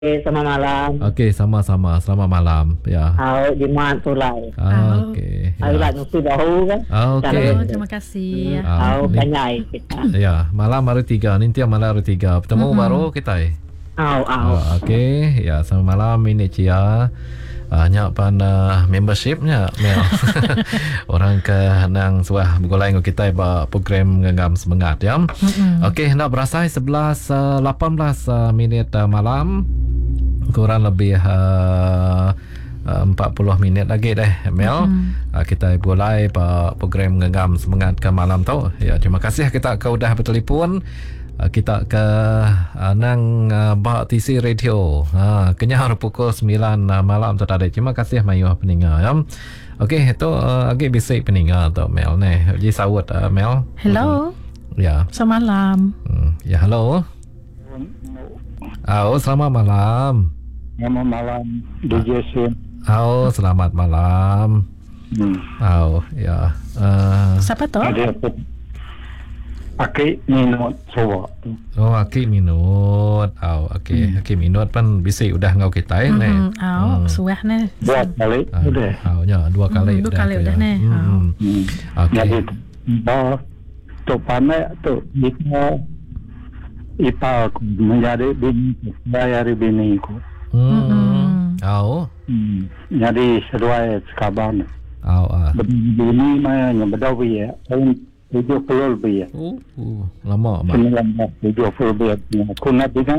Selamat malam. Okey, sama-sama. Selamat malam. Ya. Jimat tulai. Okey. Lah nusi bahu kan. Okey. Terima kasih. Au banyai kita. Ya, malam hari 3. Nanti malam hari 3. Bertemu baru kita. Au. Okey. Ya, selamat malam ini Cia. Nya pan membershipnya Mel. Orang ke nang suah bergolai dengan kita ba program ngam semangat ya. Okey, nak berasai 11:18 minit malam. Kurang lebih 40 minit lagi deh Mel. Kita mulai program ngam semangat ke malam tu. Ya, terima kasih kita ke udah bertelefon. Kita ke nang TC Radio. Kenyah pukul 9 malam tu tadi. Terima kasih mayuh peninggal ya. Okey, itu agak bisik peninggal tu Mel ni. Ji sawut Mel. Hello. Ya. Selamat malam. Ya, hello. Selamat malam. Selamat malam DJ Sim. Selamat malam. Ya. Siapa tu? Ada apa? Aki minut sowa. Aki minut. Okey. Aki minut pan bisik udah ngau kita ni. Suah ni. Dua kali udah. Ya, dua kali udah. 2 kali udah ni. Jadi tu pandai tu kita menjadi bini dari bini ku. Jadi sesuai sekaban. Bini mah yang berdawi ya. Tahun 70 lebih ya. Lama mak. 70 lebih. Aku nak bilang.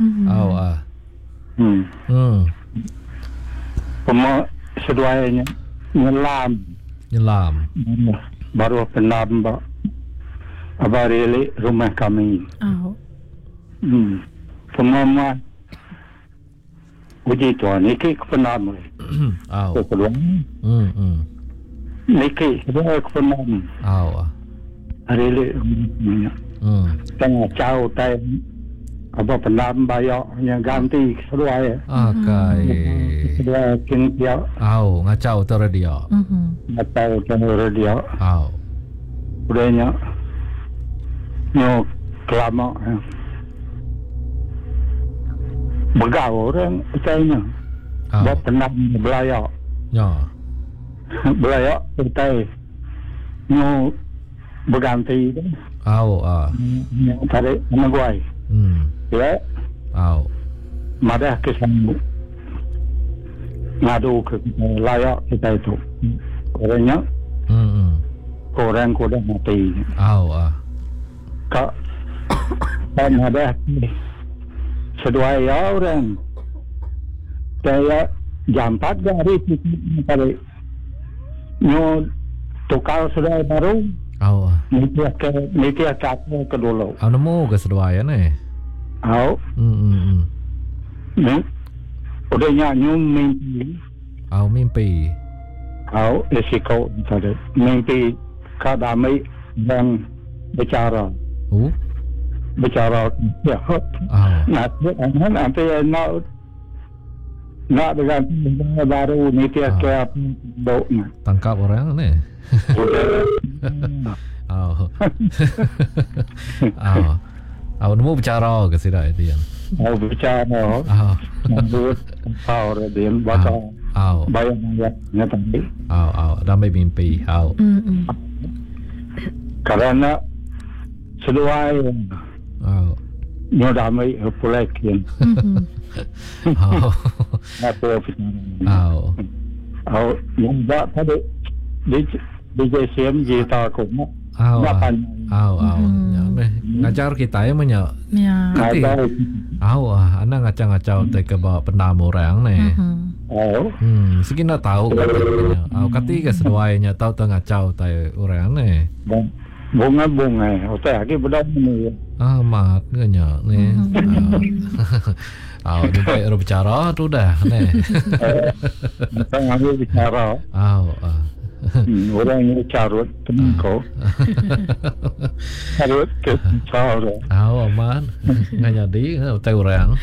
Pemok sesuainya nyelam. Baru penambah abari rumah kami. Semua uji tuan iki kepenam. Kedua. Niki kedua kepenam. Hari ini tengah jauh tay apa penam bayar yang ganti sesuai. Sesuai kintia. Ngacau tu radio. Ngacau tu radio. Udahnya nyo kelama. Begau orang China. Buat penam belayar. Belayar kita nyo berganti tu. Tarik menguai. Ya. Madah kesan ngadu ke layak kita itu. Orangnya. Orang kuda mati. Kak. Dan madah sedua orang. Saya jam 4 hari tarik. Nyo tukar sudah baru. Niki akak ke dulu. Nemu ke sedua ya ni. Udah nyanyi mimpi. Mimpi. Risiko tadi. Mimpi kadami yang bicara. Bicara. Ya. Nanti nak dengan baru niki akak dok. Tangkap orang ni. Nemu bicara ke sida dia. Bicara. Nambut power dia bakal. Bayang tadi. Damai mimpi. Karena sesuai. Nyo damai pulekin. Apa bicara. Yang tak tadi DJ CM kita aku nak ngajar kita ya menyak. Anak ngacau-ngacau te ke bawa pendam orang ni. Sekin dah tahu katanya. Kati ke seduainya tahu tu ngacau te orang ni. Bunga-bunga. Otak lagi bedak ni. Mat ngenya ni. Dia baik bicara tu dah ni. Kita ngambil bicara. Orang ni carut temiko. Carut ke cara. Aman. Nggak jadi tahu orang.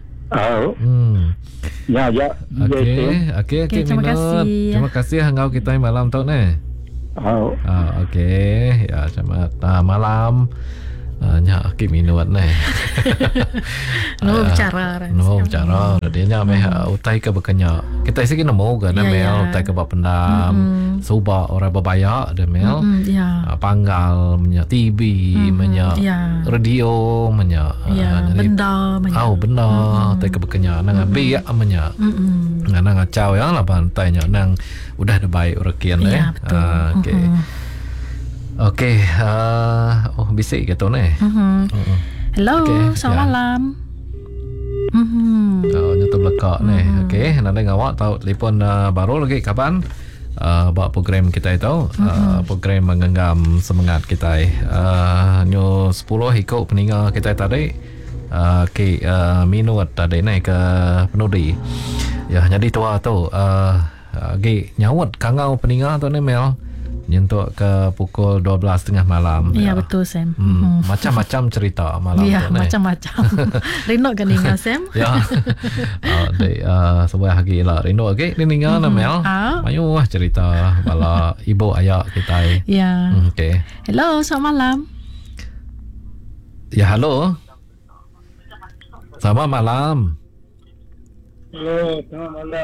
Ya. Okey, terima kasih. Terima kasih hangau kita malam tu ni. Oh. Okey, ya selamat malam. nya ki minut ne. No bicara. No bicara dia nya meh utai ke bekenya. Kita sigi nemu kan mel utai ke pendam. Suba orang babaya de mel. Panggal menya TV menya radio menya. Benda menya. Benda utai ke bekenya nang biak menya. Nang ngacau ya lah pantainya nang udah ada baik urakian deh. Okey. Okey, bisik ke tu ni. Hello, selamat malam. Nyoto belakang ni. Okey, nanti ngawak tahu telefon baru lagi kapan? Buat program kita itu, program menggenggam semangat kita. Nyo 10 ikut peninggal kita tadi. Minut tadi ni ke penudi. Ya, jadi tua tu. Nyawat kangau peninggal tu ni Mel. Nyentuk ke pukul 12.30 malam. Ya, betul Sam. Macam-macam cerita malam tu. Ya, macam-macam. Rindu kan tinggal Sam? Ya. Sebuah lagi lah rindu lagi. Ini tinggal Mel. Ayo cerita bala ibu ayah kita. Ya. Okay. Hello, selamat malam. Ya, halo. Selamat malam. Hello, selamat malam.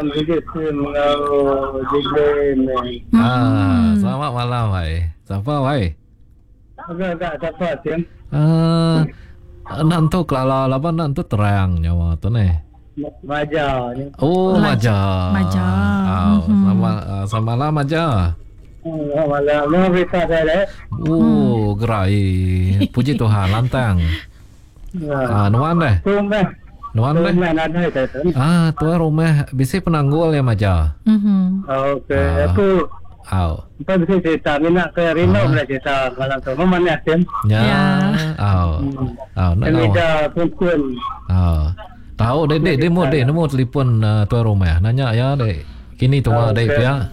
Selamat malam, hai. Siapa, hai? Agak siapa, Tim? Nanti kalau lapan nanti terang nyawa tu ni. Maja. Oh, Maja. Maja. Selamat malam, Maja. Selamat malam. Mana berita saya? Oh, gerai. Puji Tuhan, lantang. Nuan deh. Nuan deh. Tuan rumah bisa penanggul ya Maja. Okey, aku. Kita bisa cerita, minat ke Rino boleh cerita malam tu. Mana Tim? Ya. Meja pun. Tahu dek nemu telefon tuan rumah. Nanya ya dek. Kini tua dek ya.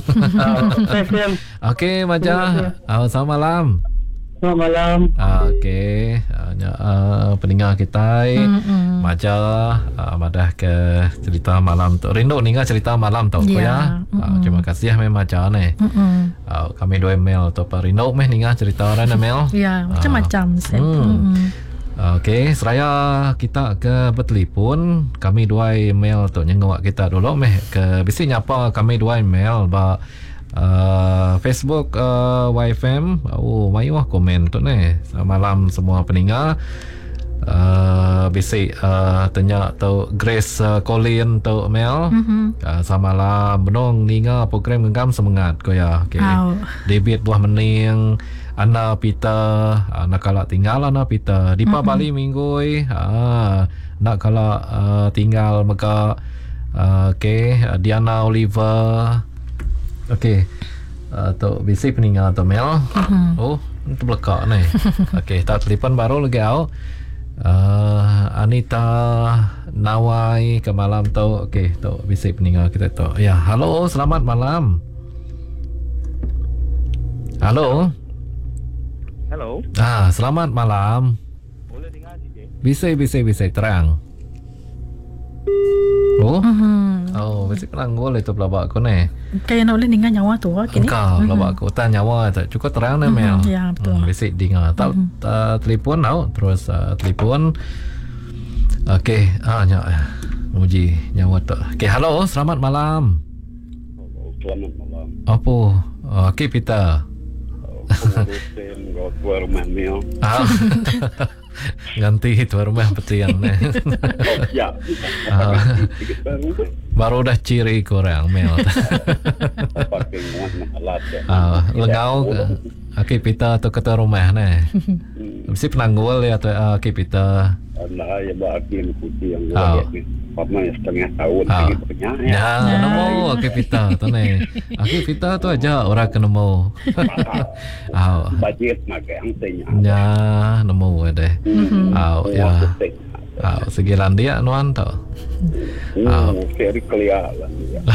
Okey Maja. Selamat malam. Selamat malam. Okey, peninggal kita Maja madah ke cerita malam tu. Rindu ninga cerita malam tu ya. Terima kasih memang Maja ni. Kami dua email tu per rindu meh ninga cerita orang email. Ya, macam-macam. Okey, seraya kita ke bertelefon. Kami dua email tu nyengawak kita dulu meh ke bisi nyapa kami dua email ba Facebook YFM. Mayuah komen tu ni. Malam semua peninggal. Basic tanya tu Grace Colin tu Mel. Samalam benong ninga program genggam semangat ko ya. Okay. David buah mening Ana Peter nak kala tinggal Ana Peter di Bali minggu nak kala tinggal maka Diana Oliver. Okey. Tu bisi peninggal tu Mel. Tu belakang ni. Okey, tak telefon baru lagi au. Anita Nawai ke malam tu. Okey, tu bisi peninggal kita tu. Ya, halo, selamat malam. Halo. Hello. Selamat malam. Boleh dengar Bisa terang. Basic penanggul itu pelabak aku ni. Kaya nak boleh dengar nyawa tu kini. Engkau pelabak aku tak nyawa tak cukup terang ni Mel. Ya, betul. Basic dengar. Tak telefon tau. Terus telefon. Okey, muji nyawa tu. Okey, halo, selamat malam. Selamat malam. Apa? Okey, Peter. Tuan rumah Mel. Ganti tuan rumah petian ni. Ya. Baru dah ciri korang Mel. Pakai alat. Lengau Okey, Peter tu ketua rumah ni. Mesti penanggul ya tu Okey, Peter. Nah, ya bagi putih yang pama setengah tahun lagi punya. Ya, nemu Okey, Peter tu ni. Okey, Peter tu aja orang kena nemu. Budget nak yang tanya. Ya, nemu deh. Ya. Segilan dia nuan tu. Very clear lah.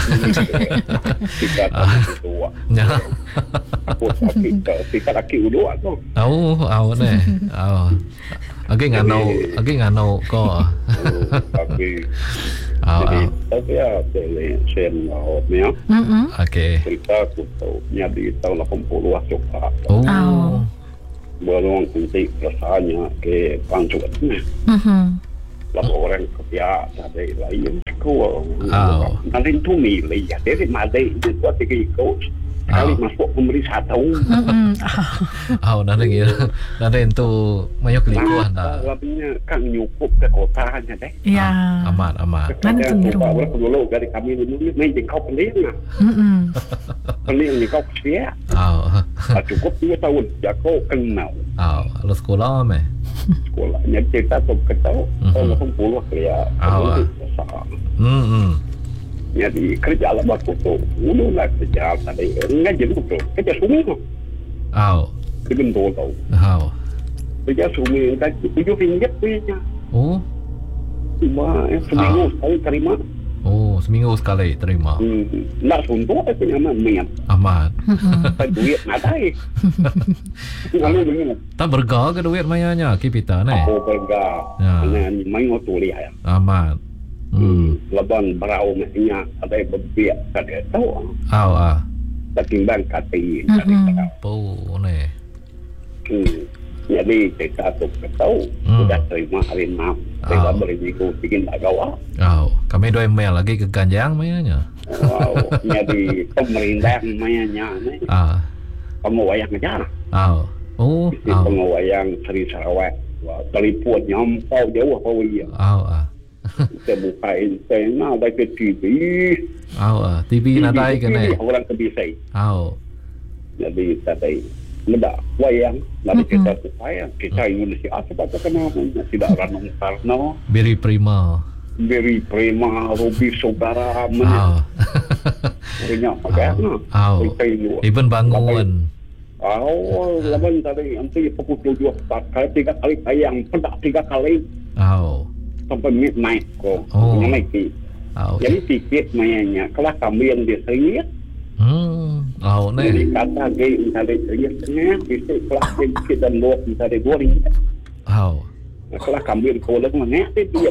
Tiga tua. Ya. Aku tiga laki udua tu. Ni. Okey ngano ko. Tapi tapi ya boleh share ni. Okey. Cerita aku tahu nyadi tahun 80 coba. Borong nanti rasanya ke pancut ni. Lalu orang kerja tadi lain sekolah. Nanti tu milih ya. Jadi madai itu tiga ikut. Kali masuk pemeriksaan tahu. Nanti itu mayok likuan dah. Labnya kan nyukup ke kotanya deh. Ya. Amat. Nanti tu Kalau dulu dari kami dulu main di kau pening lah. Pening di kau sia. Cukup 2 tahun jago kenal. Lu sekolah meh. Sekolahnya kita tu ketau. Kalau 10 ya. Jadi kerja lah waktu tu. Ulu lah kerja tadi. Ngaji dulu. Kerja sumi tu. Dengan tu tau. Kerja sumi. RM7 punya. Cuma seminggu sekali terima. Seminggu sekali terima. Nak suntuk aku nyaman minyak. Amat. Duit nadai. Tak bergah ke duit mayanya kita ni? Bergah. Ini main waktu lihat. Amat. Laban berau mestinya ada berbiak kada tahu. Ketimbang kati. Ni. Jadi kita tu tahu sudah terima hari 6. Saya berisiko bikin tak gawa. Kami 2 email lagi ke Ganjang mayanya. Jadi pemerintah mayanya ni. Pengawayang aja. Pengawayang Seri Sarawak. Telefon nyampau jauh apa dia. Kita buka internet ada ke TV. TV nadai ke ni? Orang kebisai. Jadi tadi mudah wayang lalu kita supaya kita Indonesia sebab kenapa tidak Ranong Karno, Beri Prima, Robi Saudara mana? Banyak macam. Ibn Bangun. Laban tadi nanti pukul 7 3 kali tayang pedak 3 kali. Sampai midnight ko. Naik. Jadi tiket mainnya kalau kami yang dia seringgit. Jadi kata gay misalnya seringgit bisa kelas tiket dan luar misalnya 2 ringgit. Kalau kami yang kolak mana dia.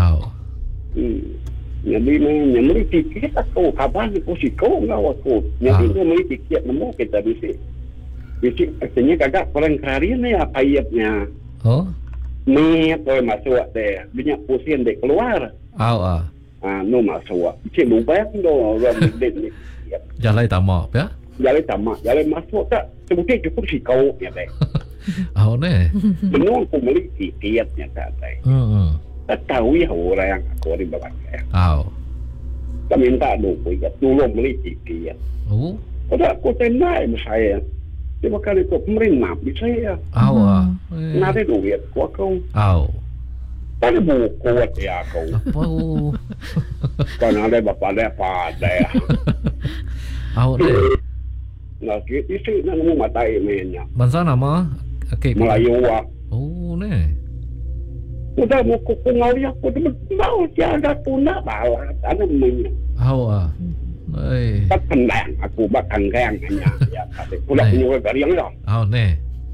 Jadi membeli tiket aku kapan aku sih kau aku. Jadi membeli tiket nemu kita bisa. Bisa artinya kagak orang karian ni apa iapnya. Ni apa masuk deh. Banyak pusing deh keluar. No masuk. Cik lupa do orang dek ni. Jalan tamak ya? Jalan tamak, jalan masuk tak. Sebutnya cukup sih kau ni deh. Ni. Benar aku beli tiketnya tak deh. Tak tahu ya orang yang aku di bawah saya. Kami minta dulu, tolong beli tiket. Pada aku tenai saya. Dia bakal itu pemerintah bisa ya. Nanti duit kau. Tadi buku ya kau. Kan ada bapak ada apa ada ya. Nah kita isi nak mau matai mainnya. Bangsa nama? Melayu wah. Ni. Udah mau kuku ngari aku tu mau jaga tuna balat ada mainnya. Tak kendang aku bakal gang hanya ya tadi. Pulang punya gariang dah. Ni.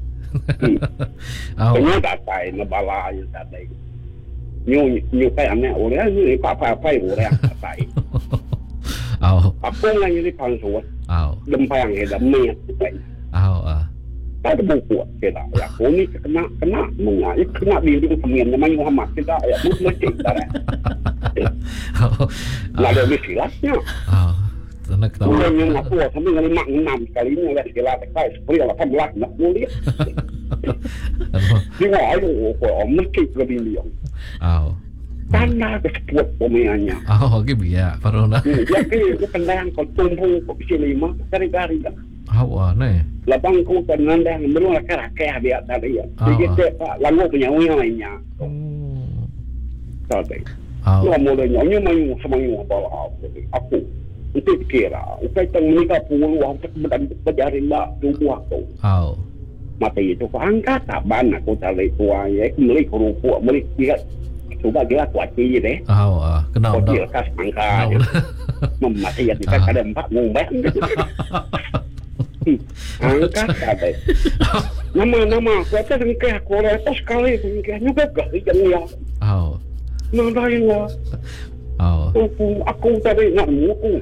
Punya datai nabala yang tadi. Nyu kai anak orang ni apa orang datai. Aku lagi di pansuat. Lempang ada met. Tak ada buku kita. Ya, aku ni kena mengaji kena dinding semen namanya Muhammad kita ya mesti dah. Lalu mestilah. Sana ketawa. Yang aku sampai dengan 6 kali ni oleh segala tekai seperti 18 nak boleh. Dia ayo mesti lebih liang. Tanda keseput pemainnya. Okey biar Farona. Ya ke pendang kau tumpu kau bisa 5 kali dah. Ni. Labang ku nandang belum rakah dia tadi ya. Jadi Pak lagu punya lainnya. Tadi. Lu mulanya main semuanya bawa aku. Itu kira, ukay tang menikah puluh aku berjarin lah tunggu aku. Mati itu angkat taban aku cari tua ya, beli kerupuk, beli dia, coba dia kuaci deh. Kenal dah. Dia kas angkat, memati ya kita kadang 4 ngomong. Angkat ada. Nama, kuatnya sengkeh, kuatnya sekali sengkeh juga gak yang nadain lah. Aku tadi nak muku.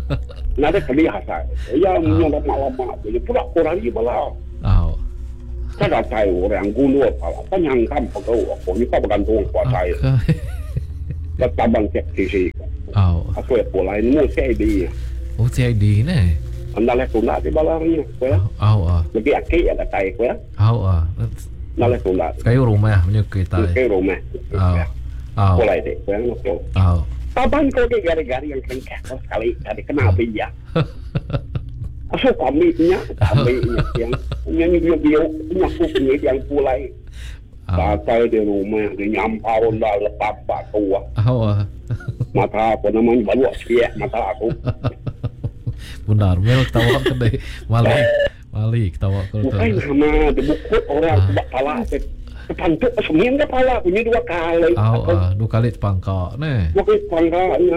Nada kali hasa. Ya, lama-lama. Jadi pula kurang di bala. Saya dah tahu orang guna apa. Tanyang kan pegau aku ni kau bergantung kuat saya. Tabang CID. Aku ya pola ini mau CID. Oh CID ni. Anda leh tunda di balarnya, ya. Lebih akik ada tai ya. Anda leh tunda. Kayu rumah punya kita. Kayu rumah. Pola itu, ya. Tabang kau ke gari-gari yang kengkeh sekali dari kenal dia. Asal komiknya yang dia punya yang pulai. Pakai di rumah, dia nyampau dah lepas tua. Mata apa namanya baru siap mata aku. Benar, Mel ketawa kedai Malik ketawa kedai. Bukan sama dibukut orang sebab pala kepantuk semien kepala punya 2 kali. 2 kali pangkak ni. 2 kali pangkaknya.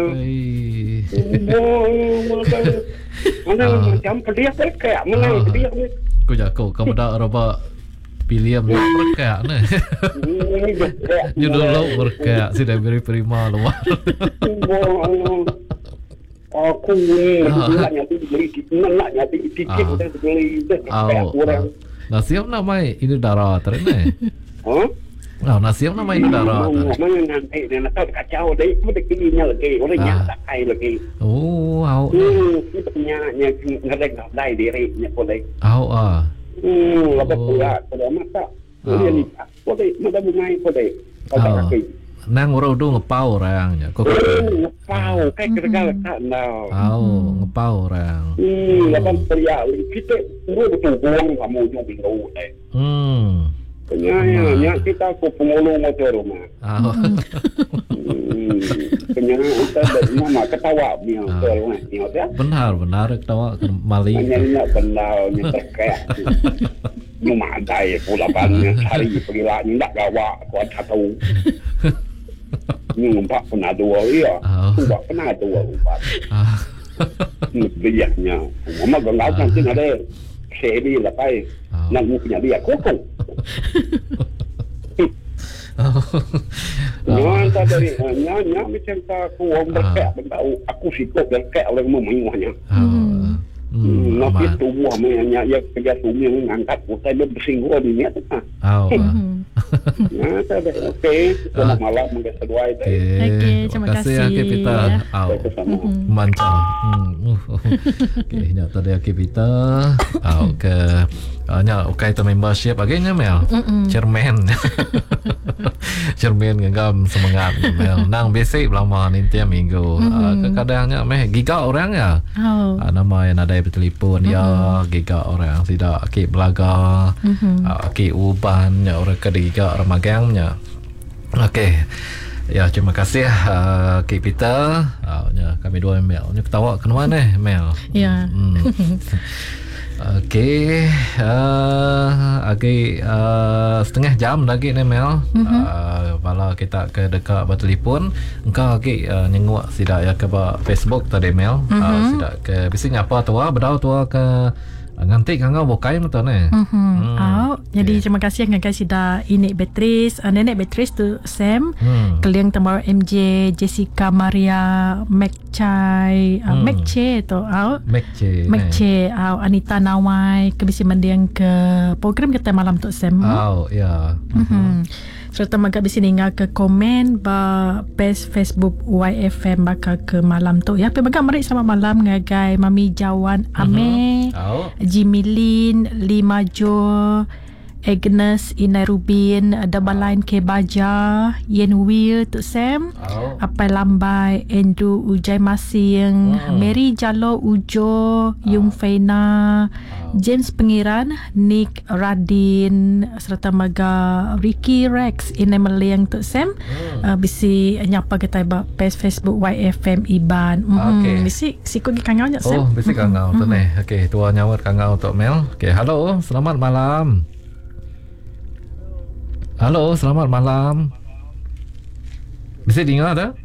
Mana macam pedia kayak mana pedia ni. Kau jago kau dah roba William berkaya ni. Ni dulu berkaya sudah beri prima luar. Aku ni naknya beli naknya tiket kita beli kayak orang. Nasiam nama ini darat ni. Nasiam nama ini darat. Mana nanti nak kacau deh, aku dah kirinya lagi, orangnya tak kaya lagi. Ini punya ngerek dai diri nya boleh. Lepas pula pada mata dia ni boleh mata bungai boleh pada kaki nang udah ngepau orangnya kok ngepau kayak kira-kira tak tahu ngepau orang lepas pria kita betul buang kamu juga bingung penyanya kita aku pengulung motor rumah penyanya kita dari mama ketawa ni benar ketawa Malik penyanya benar terkait cuma ada pula banyak hari pergilah ni tak gawa kuat satu ni empat pernah 2 ya empat pernah 2 empat bijaknya mama genggal nanti ada seri lepas nak punya dia kokong Nyanyi dari nyanyi macam aku orang berkait tahu aku sikap berkait oleh memuahnya. Nanti tubuh namanya yang kerja sumi mengangkat kita dia bersinggung di ni tu. Nah, okey. Selamat malam mungkin kedua itu. Okey, terima kasih. Kita mantap. Okey, nyata dia kita. Ke nya okay to membership agaknya Mel. Chairman. Chairman ngam semangat Mel. Nang basic lama ni tiap minggu. Kadang-kadangnya meh giga orang ya. Nama yang ada bertelefon ya giga orang tidak ke belaga. Ke uban ya orang ketiga orang magangnya. Okey. Ya, terima kasih Kak Peter. Kami 2 Mel. Ni ketawa ke mana Mel? Ya. Okey, setengah jam lagi ni Mel. Kalau kita ke dekat bertelefon, engkau nyenguk sidak ya ke Facebook tadi Mel. Sidak ke bisanya apa tua, bedau tua ke nganti kangau bokai mata ni. Jadi terima kasih dengan kasih dah Inek Beatrice, Nenek Beatrice tu Sam, Keliang Tamar MJ, Jessica Maria, Mekchai, Mekche tu Mekche, Anita Nawai, kebisi mendiang ke program kita malam tu Sam. Ya. Serta maka bisi ningal ke komen ba page Facebook YFM baka ke malam tu. Ya, pergi mari sama malam ngagai Mami Jawan Ame, Jimmy Lin, Lima Jo, Agnes Inai Rubin, Dabalain ke Baja, Yen Will tu Sam, Apai Lambai, Andrew Ujai Masing, Mary Jalo Ujo, Yung Feina, James Pengiran, Nick Radin, serta maga Ricky Rex Inai Meliang tu Sam. Bisi nyapa kita ba page Facebook YFM Iban. Bisi siku gi kangau nya Sam. Bisi kangau tu ni. Okey, tua nyawat kangau untuk Mel. Okey, halo, selamat malam. Halo, selamat malam. Bisa dengar tak?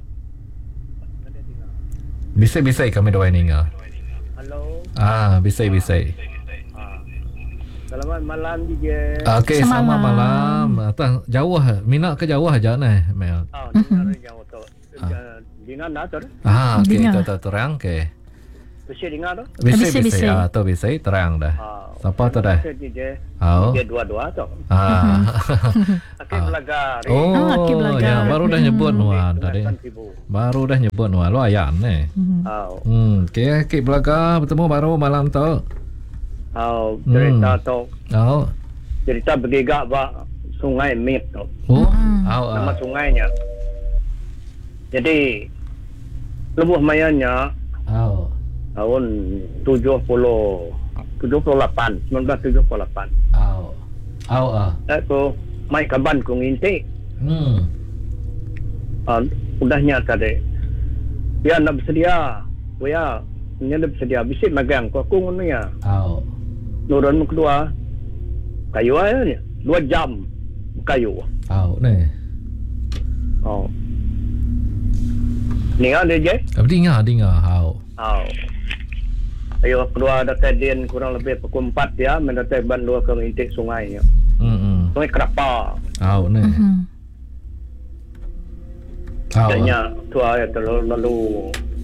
Bisa kami doain dengar. Halo. Bisa. Selamat malam DJ. Okey, selamat malam. Jauh, minat ke jauh aja ni, Mel. Dengar jauh tu. Dina nak tu. Okey, terang ke. Bisa dengar tu? Bisa. Tu bisa terang dah. Siapa tu dah? Dia dua-dua tu. Akib Belagar. Akib Belagar. Ya, baru dah nyebut Nuan tadi. Baru dah nyebut Nuan. Lu ayan ni. Okay, Akib Belagar bertemu baru malam tu. Cerita tu. Cerita bergegak bak Sungai Mip tu. Nama sungainya. Jadi lebuh mayanya tahun 1978. Aku mai kaban ku ngintik. Udahnya tadi. Dia nak bersedia. Dia nak bersedia. Bisik magang ku aku ngono ya. Nurun kedua. Kayu aja 2 jam kayu. Ni. Dengar dia je? Dengar. Ayo kedua datang dia kurang lebih pukul 4 ya, mendatang bandua ke intik sungai ya. Sungai Kerapa. Ni. Katanya tua ya terlalu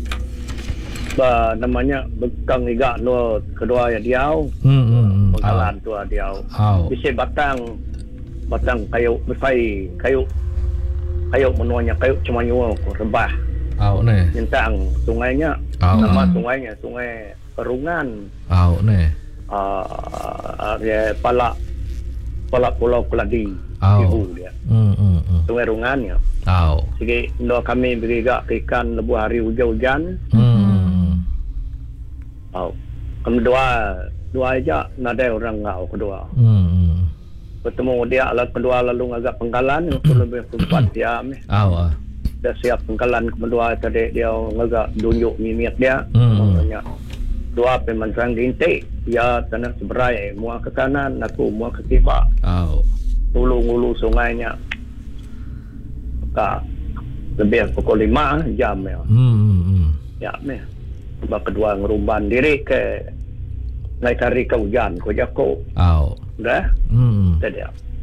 namanya bekang iga no kedua ya diau. Pengkalan tua diau. Bisa batang kayu besai kayu menuanya kayu cuma nyu rebah. Ni. Tentang sungainya. Nama sungainya Sungai Perungan. Ni. Dia Palak Pulau Keladi. Ibu dia. Sungai Rungannya. Sikit ndo kami berigak ikan lebuh hari hujan-hujan. Kedua aja nada orang ngau kedua. Bertemu dia lah kedua lalu agak pengkalan itu lebih tempat dia ni. Dah siap pengkalan kedua tadi dia agak tunjuk mimik dia. Maknanya dua pemansang dintik dia tanah seberai muah ke kanan aku muah ke kiri. Ulu sungainya. Maka lebih pukul 5 jam ya. Ya ni. Sebab kedua ngerumban diri ke naik hari ke hujan ko jako. Dah. Tadi.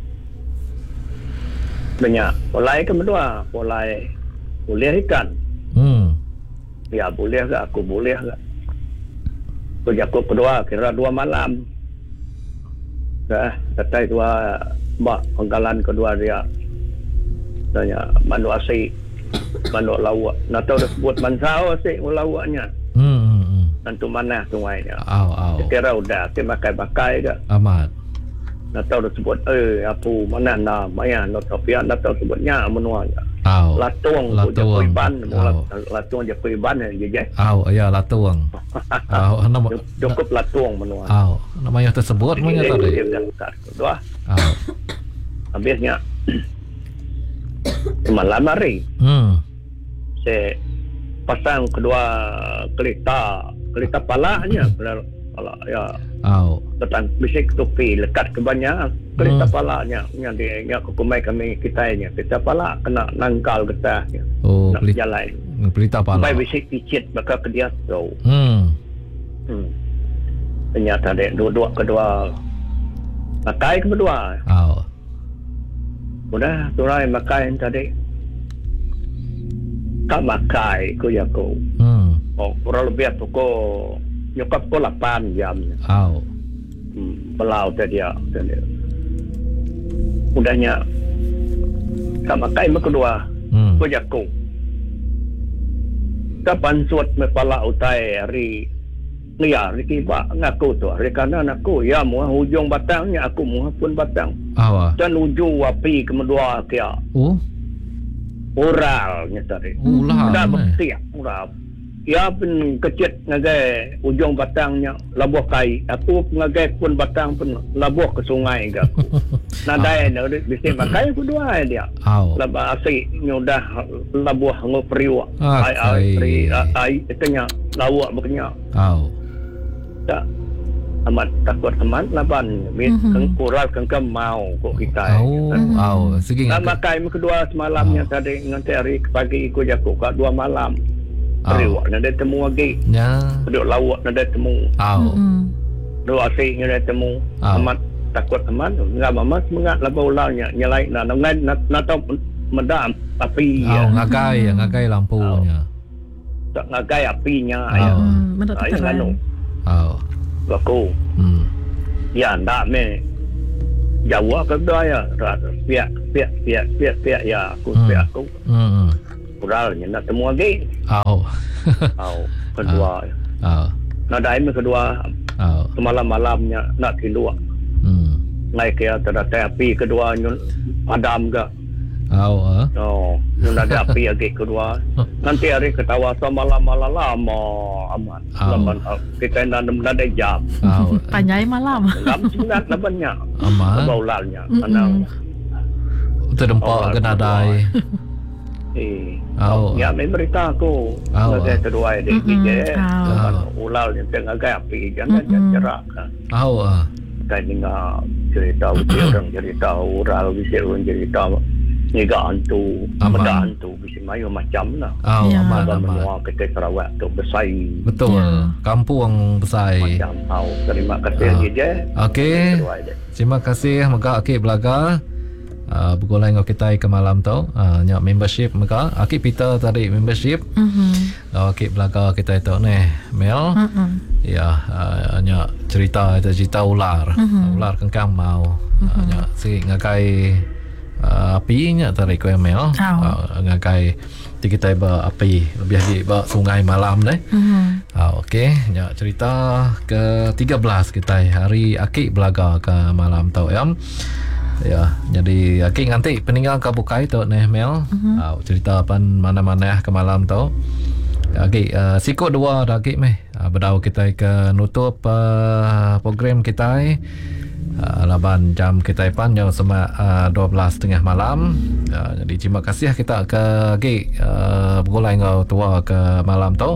Banyak polai ke kedua, polai boleh ikan. Ya boleh ke aku boleh ke. Ko jako kedua kira 2 malam. Dah, datai dua bak pengkalan kedua dia. Tanya mandu asik, mandu lawak. Nak tahu dah sebut mansau asik lawaknya. Tentu mana sungainya. Kira udah ke bakai ke. Amat. Nak tahu dah sebut apa mana nak maya nak tahu dia nak tahu sebutnya menuanya. Latung Jakuiban, latung Jakuiban je je. Ya latung. Nama cukup latung menua. Namanya tersebut namanya tadi. Dua. Habisnya malam hari. Saya pasang kedua kereta palanya. Pala ya. Datang bisik topi lekat ke banyak kereta palanya yang dia kukumai kami kitanya kereta pala kena nangkal getahnya. Nak jalan. Kereta pala. Sampai bisik picit maka ke dia tu. Ternyata dia dua kedua makai kedua. Udah turai makai tadi. Tak makai ku ya ku. Kurang lebih pukul nyokap ko 8 jam. Belau tadi dia. Udahnya tak makai kedua. Ku jaku. Kapan suat mepala utai hari ya Riki ba ngaku tu hari kanan aku ya muah hujung batangnya aku muah pun batang. Dan ujung api kedua kia. Oralnya tadi. Dah bersiap oral. Ya pun kecil ngagai ujung batangnya labuh kai. Aku ngagai pun batang pun labuh ke sungai ke. Nadai nak bisa pakai kedua dia. Labah asik nyudah labuh ngoperiwa. Ai itanya lawak berkenyak. Tak amat takut amat laban kural kengkem mau kok kita. Segi nama kai kedua semalamnya tadi nanti hari pagi ikut jaku kat 2 malam. Periwak nak ada temu lagi. Duduk lawak nak ada temu. Duduk asik nak ada temu. Amat takut amat. Enggak mamat semangat labau ulangnya nyalai nak tahu medam api. Ngagai lampunya. tak ngagai apinya ya. Mendak terang. Aku. Ya ndak me. Jawa ke daya pihak ya aku pihak aku. Kuralnya nak temu lagi. Kedua. Nak daim kedua. Malam-malamnya nak tidur. Naik ke atas api kedua padam ke. Nak ada api lagi kedua. Nanti hari ketawa sama malam-malam lama aman. Kita nanam ada jam. Panjai malam. Jam 9 namanya. Aman. Baulalnya. Anang. Terdempak kena dai. Ya, berita aku. Saya kedua dia je. Ulal yang tengah api jangan jerak. Kita dengar cerita orang cerita ural bisa orang cerita niaga hantu, benda hantu bisa mayu macam lah. Menua kita Sarawak tu Besai. Betul. Kampung Besai. Macam terima kasih lagi je. Okey. Terima kasih Mega Akik Belaga. Bergolai dengan kita ke malam tu. Nyak membership Mega. Akik Peter tadi membership. Akik Belaga kita itu ni Mel. Ya, nyak cerita ular. Ular kengkang mau. Nyak si ngakai api nya tarik ko Mel. Ngakai kita api lebih lagi sungai malam ni. Okey, nyak cerita ke 13 kita hari Akik Belaga ke malam tu ya. Ya, jadi Akik nganti peninggal ke bukai tu ni Mel. Cerita pan mana-mana ke malam tu. Akik sikut dua dah Akik meh. Berdau kita ke nutup program kita. Laban jam kita pan jam sama 12.30 malam. Jadi terima kasih kita ke Akik bergolai dengan tua ke malam tu.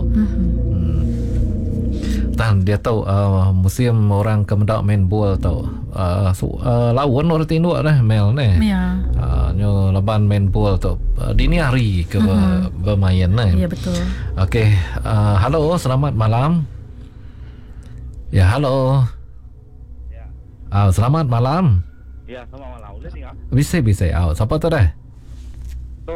Dan dia tahu musim orang ke mendak main bola tu. Lawan orang tinduk dah Mel ni. Ya. Nyo laban main bola tu dini hari ke bermain ni. Ya betul. Okey, halo, selamat malam. Ya, halo. Selamat malam. Ya, selamat malam. Boleh dengar? Bisa. Siapa tu dah? Tu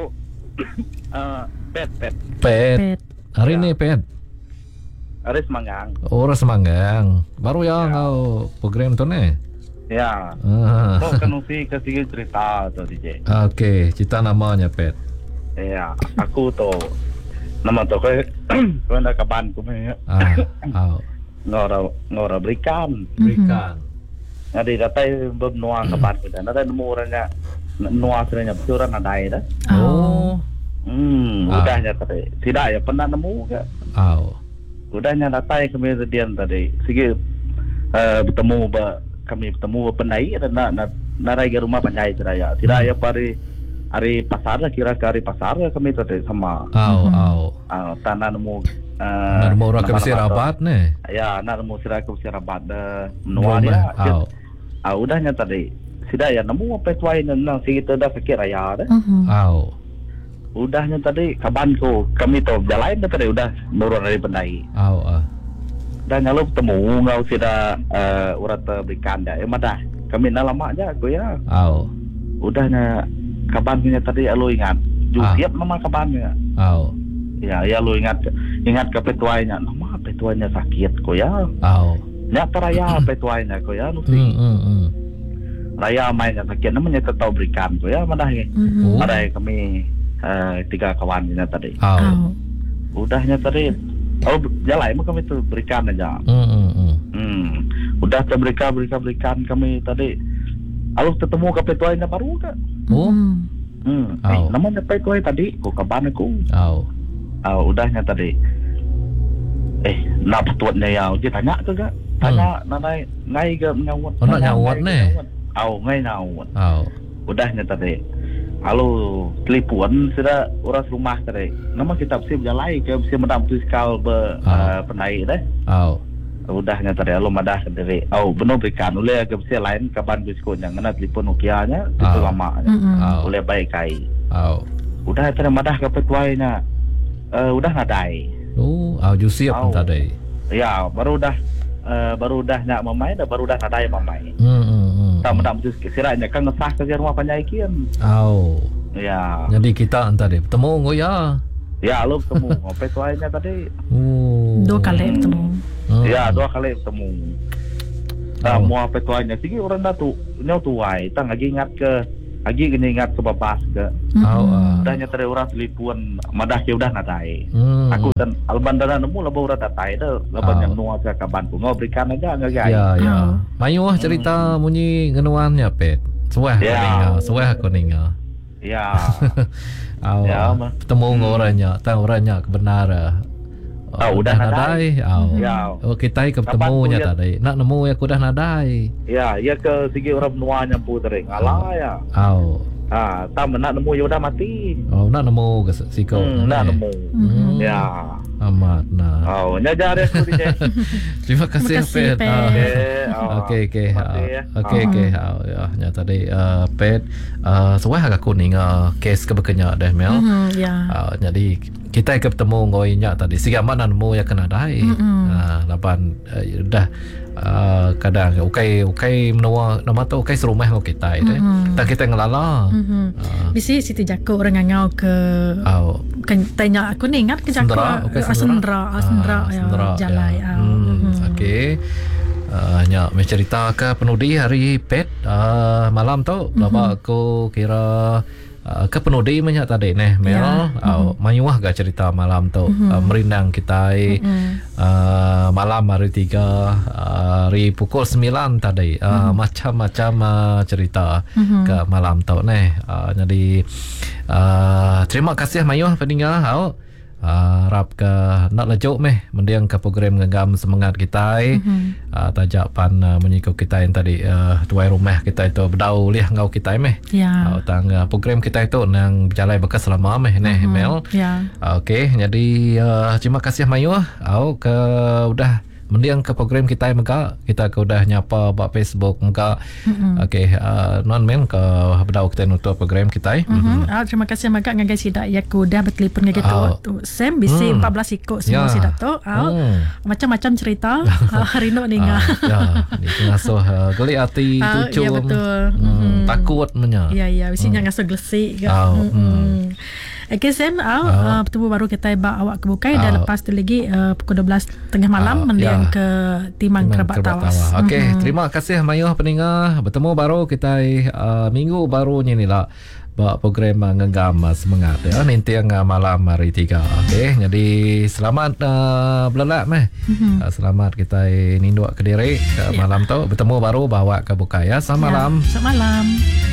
Pet. Hari ni Pet. Hari Semanggang. Orang Semanggang. Baru ya kau program tu ni? Ya. Tu kan usi kasih cerita tu DJ. Okey, cerita namanya Pet. Ya, aku tu nama tu kau nak kaban ku ni. Ngora berikan. Jadi datai benua kaban kita. Datai nemu orangnya nuah sebenarnya betul orang ada dah. Udahnya tadi. Tidak ya pernah nemu ke? Udahnya datai kemudian tadi. Sige bertemu kami bertemu penai dan nak ke rumah panjai seraya. Tidak ya hari pasar kira ke hari pasar kami tadi sama. Tanah nemu nemu orang ke Rabat ni. Ya, nak nemu sira ke Rabat menua dia. Udahnya tadi. Tidak ya nemu apa tuai nang kita dah fikir raya dah. Udahnya tadi kabanku kami tu jalan dah tadi udah nurun dari penai. Dan lalu bertemu ngau sudah urat berikan dah. Dah kami nak lama aja aku ya. Udahnya kabannya tadi lalu ingat. Siap nama kabannya. Ya lalu ingat ke petuainya. Nama petuainya sakit ko ya. Nyak teraya petuainya ko ya nusi. Raya mainnya sakit namanya tetap berikan ko ya madah ni. Ada kami 3 kawannya tadi. Udahnya tadi jalan kami tu berikan aja. Udah berikan kami tadi. Lalu ketemu ke petuainya baru ke? Namanya petuai tadi ko kaban aku. Udahnya tadi. Nak petuatnya ya, dia tanya ke gak? Tanya nanai ngai ke nyawat. Nak nyawat ni? Ngai nyawat. Udahnya tadi. Lalu telefon sudah orang rumah tadi. Nama kita mesti berjalan ke mesti medam fiskal penai dah. Udahnya tadi lalu madah sendiri. Benar berikan oleh ke mesti lain kaban biskon yang kena telefon Nokia-nya itu lama. Oleh baik kai. Udah tadi madah ke petuainya. Udah nadai. Jusip tadi. Ya, baru dah nak mamai dah baru dah nadai mamai. Tak medam siranya kan ngesah ke rumah panjai kian. Ya. Jadi kita tadi bertemu ya. Ya, lo bertemu. Petuainya tadi. Dua kali bertemu. Ya, 2 kali bertemu. Nah, mau petuainya sih orang dah tu, nyau tuai. Tang lagi ingat ke babas ke. Udahnya tadi orang telefon, madah ke udah nadai. Aku dan alban dana nemu labau ora datai dah. Laban yang nuah ke kaban tu ngobrikan aja ngagai. Ya. Mayu cerita munyi ngenuannya pet. Suah kuning. Ya. Bertemu orangnya, tahu orangnya kebenaran. Udah nadai. Kita ketemunya tadi. Nak nemu ya udah nadai. Ya, ke segi orang nuanya putering. Alah ya. Tak nak nemu ya udah mati. Nak nemu ke siko. Nak nemu. Ya. Amat nah. Nyajar aku DJ. Terima kasih Pet. Okey. Ya tadi Pet suai agak kuning kes kebekenya dah Mel. Jadi kita ketemu ngoinya tadi siga mana nemu ya kena dai. Lapan dah kadang okay menua nama tu okay serumah ngau kita ide. Tak kita ngelala. Bisi Siti Jako orang ngau ke tanya aku ni ingat ke Jako Sendra Jalai. Okey. Nya mencerita ke penudi hari Pet malam tu bapa aku kira ke penudi banyak tadi neh Mel mayuah ga cerita malam tu merindang kita malam hari 3 hari pukul 9 tadi macam-macam cerita ke malam tu neh jadi terima kasih mayuah peninggal harap ke nak lejuk meh mendiang ke program ngegam semangat kita tajak pan menyikau kita yang tadi tuai rumah kita itu berdau liah ngau kita meh tang program kita itu nang berjalan bekas selama meh neh Mel. Okey jadi terima kasih Mayu ke udah mendiang ke program kita maka kita ke udah nyapa buat Facebook maka okey non Mel ke berdau kita untuk program kita terima kasih maka ngagai sidak ya ku dah bertelefon ngagai tu Sam bisi 14 ikut semua sidak tu macam-macam cerita rindu ninga ni ngasuh geli hati tucu ya betul takut menya ya bisinya ngasuh glesik Okay Sam, bertemu baru kita awak kebukai dan lepas tu lagi pukul 12 tengah malam mendiang ke Timang Kerabat Tawas. Okey, terima kasih Mayuh pendengar. Bertemu baru kita minggu baru ni lah buat program ngegam semangat ya nanti yang malam hari 3. Okey, jadi selamat belalak meh. Selamat kita ninduk ke diri malam tu bertemu baru bawa ke bukai ya. Selamat malam. Selamat malam.